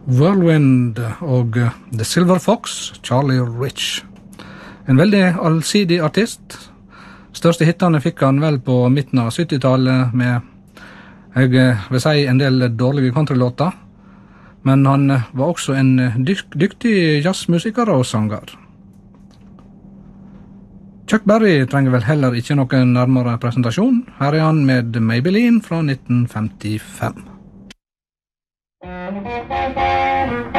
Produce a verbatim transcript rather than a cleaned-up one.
Whirlwind og The Silver Fox, Charlie Rich. En veldig allsidig artist. Største hittene fikk han vel på midten av syttitallet med, jeg vil si, en del dårlige countrylåter. Men han var også en dyk dyktig jazzmusiker og sanger. Chuck Berry trenger vel heller ikke noen nærmere presentasjon. Her er han med Maybelline fra nitten femtifem. Thank you.